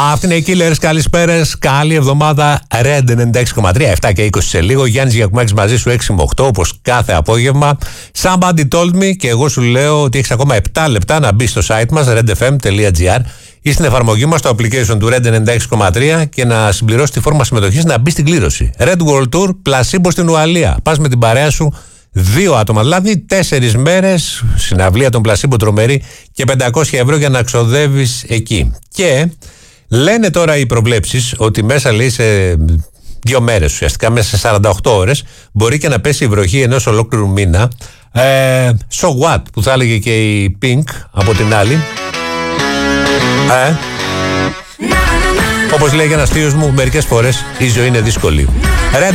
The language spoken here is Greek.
Αυτή είναι οι Killers. Καλησπέρες. Καλή εβδομάδα. Red 96,3. 7 και 20 σε λίγο. Γιάννης Γιακουμάκης μαζί σου 6 με 8 όπως κάθε απόγευμα. Somebody told me και εγώ σου λέω ότι έχεις ακόμα 7 λεπτά να μπεις στο site μας redfm.gr ή στην εφαρμογή μας στο application του Red 96,3 και να συμπληρώσεις τη φόρμα συμμετοχής να μπεις στην κλήρωση. Red World Tour, πλασίμπο στην Ουαλία. Πας με την παρέα σου. 2 άτομα, δηλαδή 4 μέρες, συναυλία των πλασίμπο τρομερή και 500 ευρώ για να ξοδεύεις εκεί. Και λένε τώρα οι προβλέψεις ότι μέσα, λέει, σε 2 μέρες, ουσιαστικά μέσα σε 48 ώρες, μπορεί και να πέσει η βροχή ενός ολόκληρου μήνα. So what, που θα έλεγε και η Pink από την άλλη. Όπως λέει και ένας θείος μου, μερικές φορές η ζωή είναι δύσκολη. Red